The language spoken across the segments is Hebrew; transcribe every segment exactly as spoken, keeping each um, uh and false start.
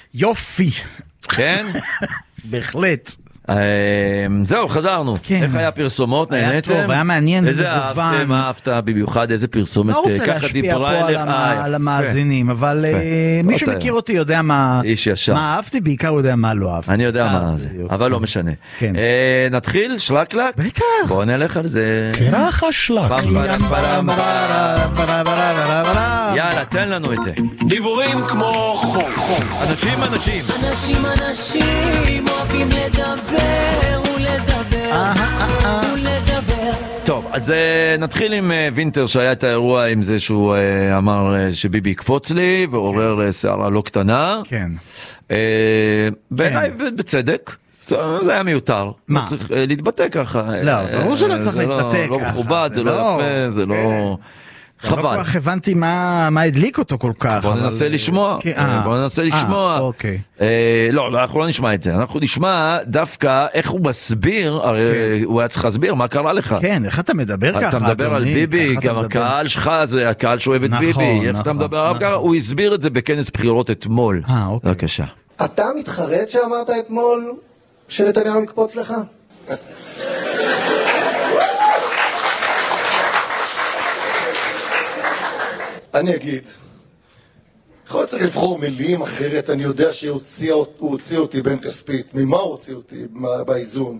יופי. כן? בהחלט. זהו, חזרנו. איך היה פרסומות? נהנתם? היה טוב, היה מעניין. איזה אהבתם, מה אהבת במיוחד, איזה פרסומת? לא רוצה להשפיע פה על המאזינים, אבל מי שמכיר אותי יודע מה אהבתי, בעיקר יודע מה לא אהבתי. אני יודע מה זה, אבל לא משנה. נתחיל? שלקלק? בטח. בואו נלך על זה. קרח השלק. יאללה, תן לנו את זה. דיבורים כמו חול. אנשים, אנשים. אנשים, אנשים אוהבים לדבר. טוב, אז נתחיל עם וינטר שהיה את האירוע עם זה שהוא אמר שביבי יקפוץ לי ועורר שערה לא קטנה. כן. בעיניי בצדק. זה היה מיותר. מה? צריך להתבטא ככה. לא, ברור שלא צריך להתבטא ככה. לא מכובד, זה לא יפה, זה לא... חבל. לא כל כך הבנתי מה הדליק אותו כל כך. בוא ננסה לשמוע. בוא ננסה לשמוע. אוקיי. לא, אנחנו לא נשמע את זה. אנחנו נשמע דווקא איך הוא מסביר, הרי הוא היה צריך להסביר מה קרה לך. כן, איך אתה מדבר ככה? אתה מדבר על ביבי, גם הקהל שלך זה הקהל שאוהב את ביבי. איך אתה מדבר עליו ככה? הוא הסביר את זה בכנס בחירות אתמול. אה, אוקיי. בבקשה. אתה מתחרט שאמרת אתמול שנתניהו יקפוץ לך? אני אגיד, יכול צריך לבחור מילים אחרת, אני יודע שהוא הוציא אותי בן כספית, ממה הוא הוציא אותי באיזון?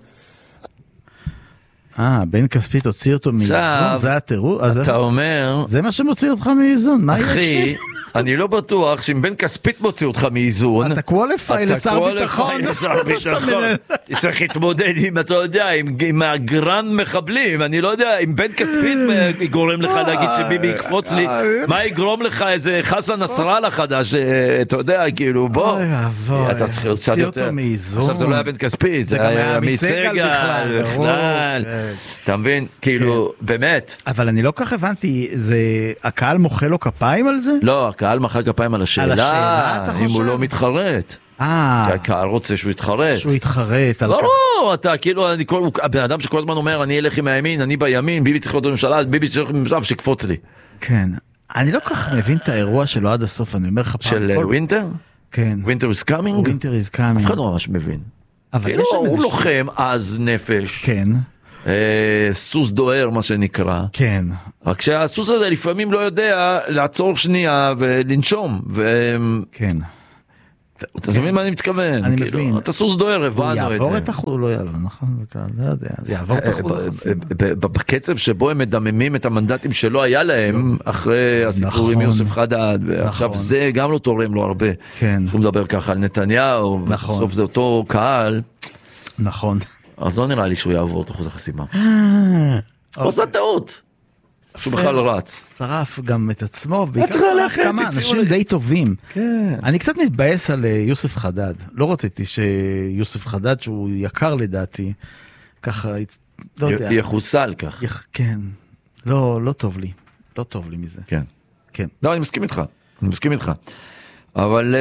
אה, בן כספית הוציא אותו מאיזון, זה התירוץ? אתה אומר... זה מה שמוציא אותך מאיזון, מה אחי, אני לא בטוח שאם בן כספית מוציא אותך מאיזון... אתה קוואליפיי לשר ביטחון. אתה קוואליפיי לשר ביטחון. צריך להתמודד עם, אתה יודע, עם הגרן מחבלים. אני לא יודע, אם בן כספית יגורם לך להגיד שביבי יקפוץ לי, מה יגרום לך איזה חסן נסראללה חדש, אתה יודע, כאילו, בוא. אתה צריך להיות קצת יותר. עכשיו זה לא היה בן כספית, זה היה עמית סגל בכלל. אתה מבין? כאילו, באמת. אבל אני לא כך הבנתי, זה הקהל מוחא לו כפיים על זה? לא, הקהל מחא כפיים על השאלה, אם הוא לא מתחרט. כי הקהל רוצה שהוא יתחרט. שהוא יתחרט. לא, לא, אתה כאילו, הבן אדם שכל הזמן אומר, אני אלך עם הימין, אני בימין, ביבי צריך להיות בממשלה, ביבי צריך להיות בממשלה, שקפוץ לי. כן. אני לא כך מבין את האירוע שלו עד הסוף, אני אומר לך פעם. של ווינטר? כן. ווינטר is coming? ווינטר is coming. אף אחד לא ממש מבין. כאילו, הוא לוחם אז נפש. כן. סוס דוהר מה שנקרא. כן. רק שהסוס הזה לפעמים לא יודע לעצור שנייה ולנשום. כן. אתה מבין מה אני מתכוון? אני מבין. אתה סוס דוהר, הבנו את זה. הוא יעבור את החול, לא יעבור, נכון? לא יודע, זה יעבור את החול. בקצב שבו הם מדממים את המנדטים שלא היה להם, אחרי הסיפור עם יוסף חדד, ועכשיו זה גם לא תורם לו הרבה. כן. הוא מדבר ככה על נתניהו, ובסוף זה אותו קהל. נכון. אז לא נראה לי שהוא יעבור את אחוז החסימה. הוא עושה טעות. שהוא בכלל רץ. שרף גם את עצמו, ובעיקר שרף כמה אנשים די טובים. אני קצת מתבאס על יוסף חדד. לא רציתי שיוסף חדד, שהוא יקר לדעתי, ככה, לא יודע. יחוסל כך. כן. לא, לא טוב לי. לא טוב לי מזה. כן. כן. לא, אני מסכים איתך. אני מסכים איתך. אבל...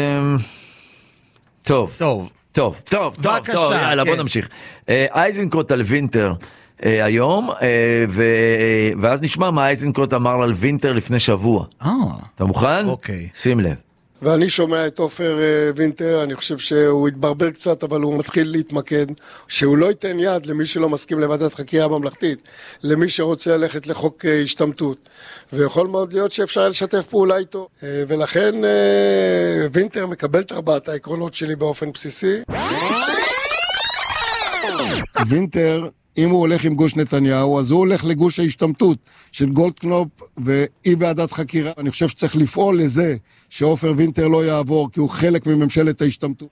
טוב. טוב. טוב, טוב, טוב, טוב, יאללה, בוא נמשיך. אייזנקוט על וינטר היום, ואז נשמע מה אייזנקוט אמר על וינטר לפני שבוע. אתה מוכן? אוקיי. שים לב. ואני שומע את עופר וינטר, אני חושב שהוא התברבר קצת, אבל הוא מתחיל להתמקד, שהוא לא ייתן יד למי שלא מסכים לוועדת חקירה ממלכתית, למי שרוצה ללכת לחוק השתמטות, ויכול מאוד להיות שאפשר לשתף פעולה איתו, ולכן וינטר מקבל את ארבעת העקרונות שלי באופן בסיסי. וינטר, אם הוא הולך עם גוש נתניהו, אז הוא הולך לגוש ההשתמטות של גולדקנופ ואי ועדת חקירה. אני חושב שצריך לפעול לזה שעופר וינטר לא יעבור, כי הוא חלק מממשלת ההשתמטות.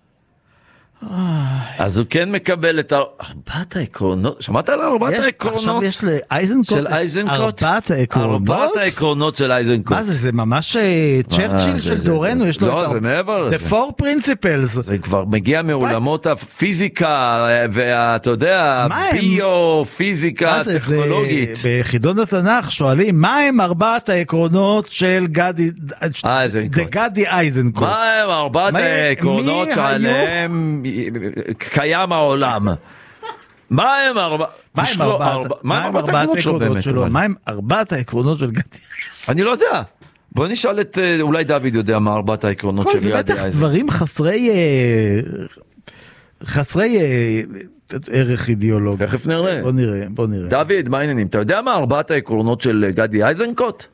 אז הוא כן מקבל את ארבעת העקרונות, שמעת על ארבעת העקרונות? עכשיו יש לאייזנקוט ארבעת העקרונות? ארבעת העקרונות של אייזנקוט. מה זה, זה ממש צ'רצ'יל של דורנו, יש לו לא, זה מעבר לזה. The four principles. זה כבר מגיע מעולמות הפיזיקה, ואתה יודע, ביו-פיזיקה טכנולוגית. בחידון התנ"ך שואלים, מה הם ארבעת העקרונות של גדי אייזנקוט? מה הם ארבעת העקרונות שעליהם קיים העולם? מה הם ארבעת העקרונות שלו באמת? מה הם ארבעת העקרונות של גדי? אני לא יודע. בוא נשאל את, אולי דוד יודע מה ארבעת העקרונות של גדי זה בטח אייזנקוט. דברים חסרי, חסרי ערך אידיאולוגי. תכף נראה. בוא נראה, בוא נראה. דוד, מה העניינים? אתה יודע מה ארבעת העקרונות של גדי אייזנקוט?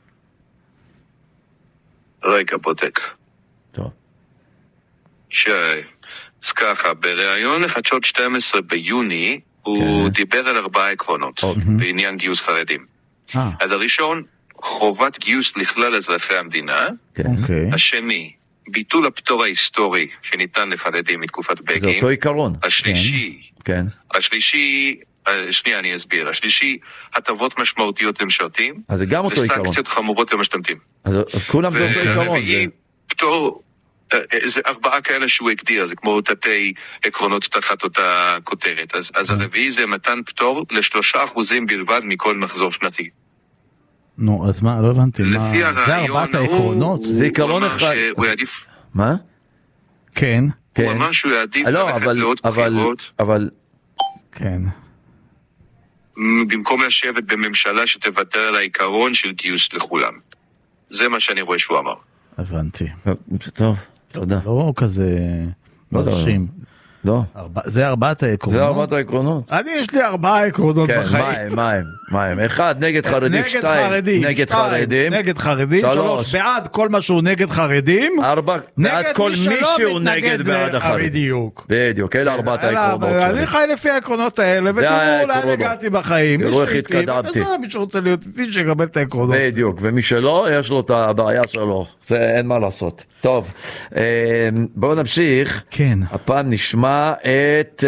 רגע, בודק. טוב. ש... אז ככה, בראיון לחדשות שתים עשרה ביוני, הוא דיבר על ארבעה עקרונות בעניין גיוס חרדים. אז הראשון, חובת גיוס לכלל אזרחי המדינה. השני, ביטול הפטור ההיסטורי שניתן לחרדים מתקופת בגין. זה אותו עיקרון. השלישי, כן. השלישי, שנייה אני אסביר, השלישי, הטבות משמעותיות למשרתים. אז זה גם אותו עיקרון. וסנקציות חמורות למשתמטים. אז כולם זה אותו עיקרון. ורביעי, פטור... זה ארבעה כאלה שהוא הגדיר, זה כמו תתי עקרונות תחת אותה כותרת. אז, אז הרביעי זה מתן פטור לשלושה אחוזים בלבד מכל מחזור שנתי. נו, אז מה, לא הבנתי, מה, זה ארבעת העקרונות? זה עיקרון אחד. מה? כן. הוא אמר שהוא יעדיף ללכת לעוד בחירות. אבל... כן. במקום לשבת בממשלה שתוותר על העיקרון של גיוס לכולם. זה מה שאני רואה שהוא אמר. הבנתי. טוב, תודה. לא כזה מרשים. לא. זה ארבעת העקרונות? זה ארבעת העקרונות. אני יש לי ארבעה עקרונות בחיים. כן, מה הם? מה הם? אחד, נגד חרדים, שתיים, נגד חרדים. נגד חרדים, שלוש, בעד כל מה שהוא נגד חרדים. ארבע, בעד כל מי שהוא נגד בעד החרדים. בדיוק. בדיוק, אלה ארבעת העקרונות שלי. אני חי לפי העקרונות האלה, ותראו לאן הגעתי בחיים. תראו איך התקדמתי. מי שרוצה להיות איתי שיקבל את העקרונות. בדיוק, ומי שלא, יש לו את הבעיה שלו. זה אין מה לעשות. טוב, בואו נמשיך. כן. הפעם נשמע את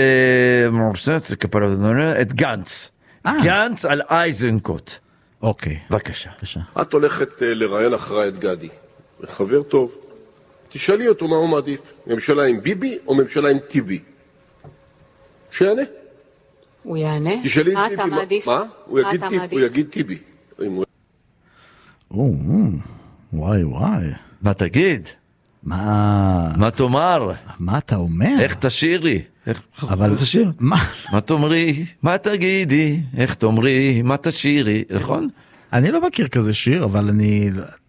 את גנץ. גנץ על אייזנקוט. אוקיי. בבקשה. את הולכת לראיין אחרי את גדי. חבר טוב. תשאלי אותו מה הוא מעדיף. ממשלה עם ביבי או ממשלה עם טיבי? שיענה. הוא יענה? תשאלי מה את אתה טיבי. מעדיף? מה? הוא יגיד טיבי. וואי וואי. מה תגיד? מה... מה תאמר? מה אתה אומר? איך תשירי? אבל... תשיר? מה? מה תאמרי? מה תגידי? איך תאמרי? מה תשירי? נכון? אני לא מכיר כזה שיר, אבל אני...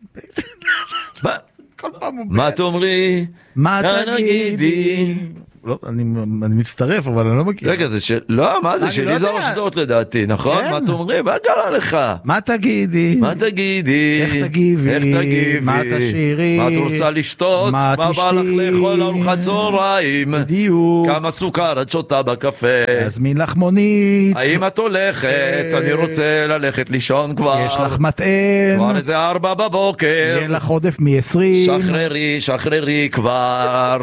מה? כל פעם הוא... מה תאמרי? מה תגידי? לא, אני, אני מצטרף, אבל אני לא מכיר. רגע, זה של... לא, מה זה? של יזהר אשדוד לדעתי, נכון? מה תאמרי? מה קרה לך? מה תגידי? מה תגידי? איך תגיבי? איך תגיבי? מה תשירי? מה את רוצה לשתות? מה בא לך לאכול ארוחת צהריים? בדיוק. כמה סוכר את שותה בקפה? להזמין לך מונית. האם את הולכת? אני רוצה ללכת לישון כבר. יש לך מטען. כבר איזה ארבע בבוקר. יהיה לך עודף מ-עשרים. שחררי, שחררי כבר.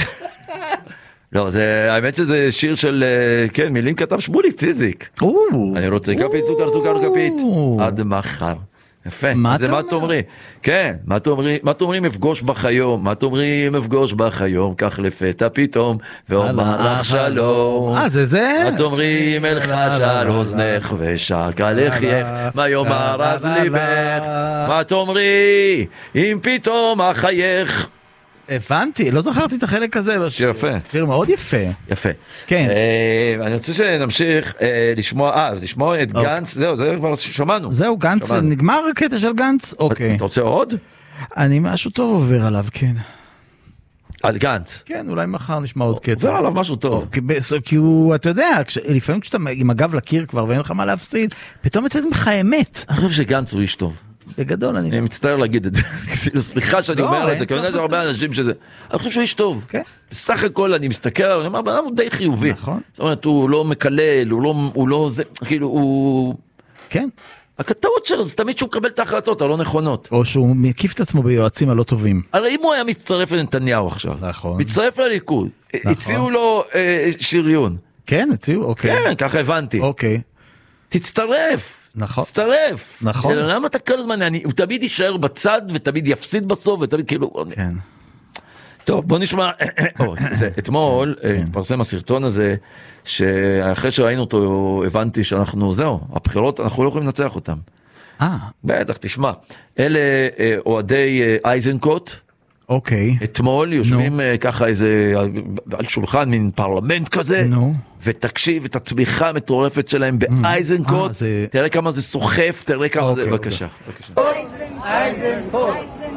לא, זה, האמת שזה שיר של, כן, מילים כתב שמוליק ציזיק. אני רוצה כפית, סוכר, סוכר, כפית. עד מחר. יפה. זה מה תאמרי? כן, מה תאמרי? מה תאמרי מפגוש בך היום? מה תאמרי מפגוש בך היום? כך לפתע פתאום, ואומר לך שלום. אה, זה זה? מה תאמרי מלחש על אוזנך ושק על לחייך, מה יאמר אז ליבך? מה תאמרי אם פתאום אחייך? הבנתי, לא זכרתי את החלק הזה. שיר יפה. שיר מאוד יפה. יפה. כן. אני רוצה שנמשיך לשמוע, אה, לשמוע את גנץ, זהו, זה כבר שמענו. זהו, גנץ, נגמר הקטע של גנץ? אוקיי. אתה רוצה עוד? אני משהו טוב עובר עליו, כן. על גנץ? כן, אולי מחר נשמע עוד קטע. עובר עליו משהו טוב. כי הוא, אתה יודע, לפעמים כשאתה עם הגב לקיר כבר ואין לך מה להפסיד, פתאום יוצאת ממך אמת. אני חושב שגנץ הוא איש טוב. בגדול אני... אני מצטער להגיד את זה, סליחה שאני אומר את זה, כי אני יודע הרבה אנשים שזה... אני חושב שהוא איש טוב. בסך הכל אני מסתכל עליו, אני אומר, בן אדם הוא די חיובי. נכון. זאת אומרת, הוא לא מקלל, הוא לא זה, כאילו, הוא... כן. הקטעות שלו זה תמיד שהוא מקבל את ההחלטות הלא נכונות. או שהוא מקיף את עצמו ביועצים הלא טובים. הרי אם הוא היה מצטרף לנתניהו עכשיו, מצטרף לליכוד, הציעו לו שריון. כן, הציעו, אוקיי. כן, ככה הבנתי. אוקיי. תצטרף. נכון. תצטרף. נכון. למה אתה כל הזמן, הוא תמיד יישאר בצד ותמיד יפסיד בסוף ותמיד כאילו... כן. טוב, בוא נשמע, אתמול התפרסם הסרטון הזה, שאחרי שראינו אותו הבנתי שאנחנו, זהו, הבחירות, אנחנו לא יכולים לנצח אותם. אה. בטח, תשמע, אלה אוהדי אייזנקוט, אוקיי. אתמול יושבים ככה איזה, על שולחן מין פרלמנט כזה, ותקשיב את התמיכה המטורפת שלהם באייזנקוט, תראה כמה זה סוחף, תראה כמה זה, בבקשה. אייזנקוט.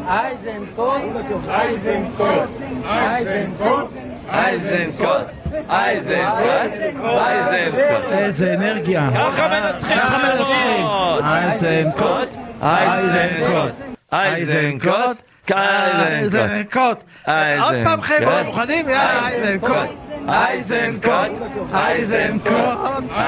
איזנקוט, איזנקוט, איזנקוט, איזנקוט, איזנקוט, איזנקוט. איזה אנרגיה. ככה מנצחים. ככה מנצחים. איזנקוט, איזנקוט, איזנקוט, איזנקוט. עוד פעם חבר'ה, מוכנים? יאללה, איזנקוט. איזנקוט, איזנקוט,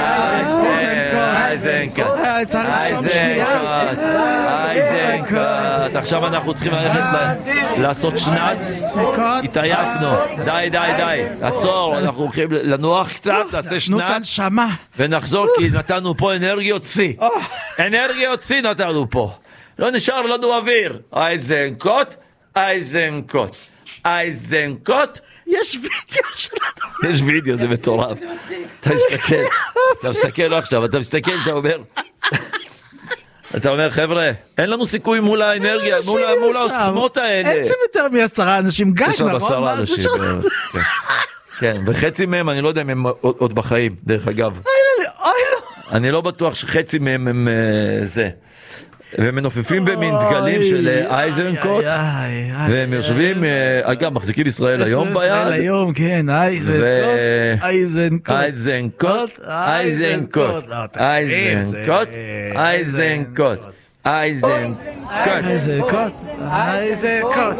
איזנקוט, איזנקוט, איזנקוט. עכשיו אנחנו צריכים ללכת לעשות שנץ. התעייפנו. די, די, די. עצור, אנחנו הולכים לנוח קצת, נעשה שנץ. ונחזור כי נתנו פה אנרגיות צי. אנרגיות צי נתנו פה. לא נשאר לנו אוויר. איזנקוט, איזנקוט, איזנקוט. יש וידאו שלנו. יש וידאו, זה מטורף. אתה מסתכל, אתה מסתכל עכשיו, אתה מסתכל, אתה אומר, אתה אומר, חבר'ה, אין לנו סיכוי מול האנרגיה, מול העוצמות האלה. אין שם יותר מעשרה אנשים, גג, נכון? יש שם עשרה אנשים. כן, וחצי מהם, אני לא יודע אם הם עוד בחיים, דרך אגב. אני לא בטוח שחצי מהם הם זה. והם מנופפים במין דגלים של איזנקוט, והם יושבים, אגב, מחזיקים ישראל היום ביד. ישראל היום, כן, איזנקוט, איזנקוט, איזנקוט, איזנקוט, איזנקוט, איזנקוט, איזנקוט, איזנקוט,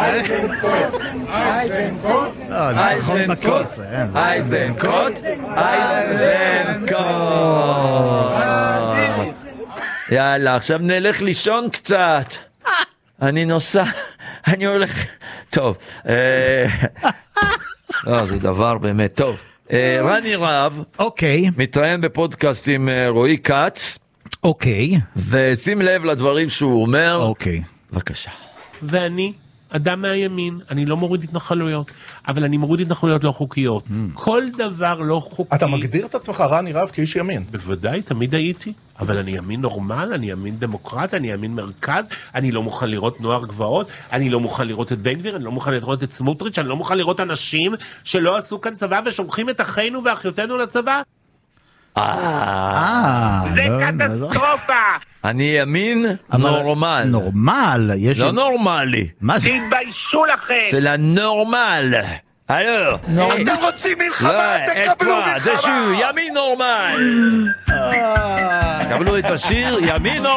איזנקוט, איזנקוט, איזנקוט, איזנקוט. יאללה, עכשיו נלך לישון קצת. אני נוסע, אני הולך... טוב, לא, זה דבר באמת טוב. רני רב, אוקיי, מתראיין בפודקאסט עם רועי קץ. אוקיי. ושים לב לדברים שהוא אומר. אוקיי. בבקשה. ואני אדם מהימין, אני לא מוריד התנחלויות, אבל אני מוריד התנחלויות לא חוקיות. כל דבר לא חוקי. אתה מגדיר את עצמך רני רב כאיש ימין? בוודאי, תמיד הייתי. אבל אני ימין נורמל, אני ימין דמוקרט, אני ימין מרכז, אני לא מוכן לראות נוער גבעות, אני לא מוכן לראות את בן גביר, אני לא מוכן לראות את סמוטריץ', אני לא מוכן לראות אנשים שלא עשו כאן צבא ושולחים את אחינו ואחיותינו לצבא. זה קטסטרופה. אני ימין נורמל. נורמל? לא נורמלי. מה זה? תתביישו לכם. זה לנורמל. הלו. אתם רוצים מלחמה, תקבלו מלחמה. זה שיר ימין נורמל. קבלו את השיר ימין נורמל.